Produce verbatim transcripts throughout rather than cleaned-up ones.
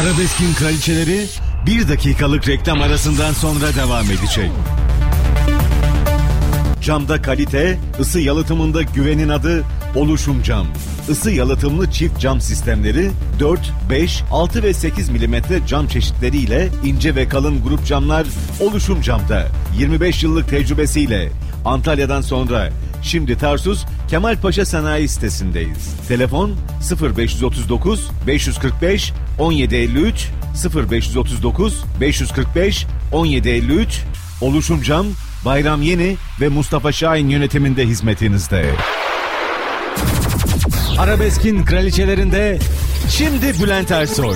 Arabeskin kraliçeleri bir dakikalık reklam arasından sonra devam edecek. Camda kalite, ısı yalıtımında güvenin adı Oluşum Cam. Isı yalıtımlı çift cam sistemleri dört, beş, altı ve sekiz milimetre cam çeşitleriyle ince ve kalın grup camlar Oluşum Cam'da. yirmi beş yıllık tecrübesiyle Antalya'dan sonra şimdi Tarsus Kemalpaşa Sanayi sitesindeyiz. Telefon sıfır beş otuz dokuz beş kırk beş on yedi elli üç sıfır beş otuz dokuz beş kırk beş on yedi elli üç. Oluşum Cam, Bayram Yeni ve Mustafa Şahin yönetiminde hizmetinizde. Arabeskin kraliçelerinde şimdi Bülent Ersoy.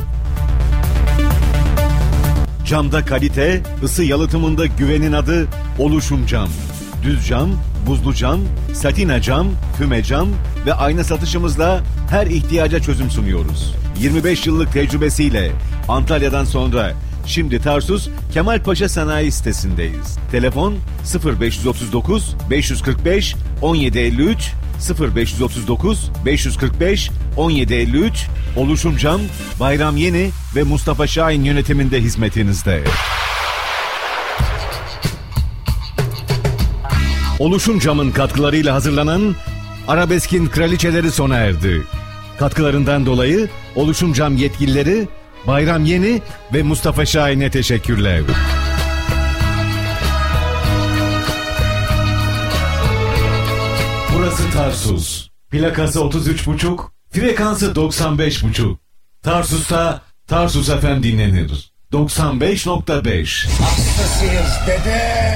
Camda kalite, ısı yalıtımında güvenin adı Oluşum Cam. Düz cam, buzlu cam, satina cam, füme cam ve ayna satışımızla her ihtiyaca çözüm sunuyoruz. yirmi beş yıllık tecrübesiyle Antalya'dan sonra şimdi Tarsus Kemalpaşa Sanayi sitesindeyiz. Telefon sıfır beş otuz dokuz beş kırk beş on yedi elli üç sıfır beş otuz dokuz beş kırk beş on yedi elli üç. Oluşum Cam, Bayram Yeni ve Mustafa Şahin yönetiminde hizmetinizde. Oluşum Cam'ın katkılarıyla hazırlanan Arabeskin kraliçeleri sona erdi. Katkılarından dolayı Oluşum Cam yetkilileri Bayram Yeni ve Mustafa Şahin'e teşekkürler. Burası Tarsus. Plakası otuz üç buçuk, frekansı doksan beş buçuk. Tarsus'ta Tarsus F M dinlenir. doksan beş nokta beş. Hastasıyız dede.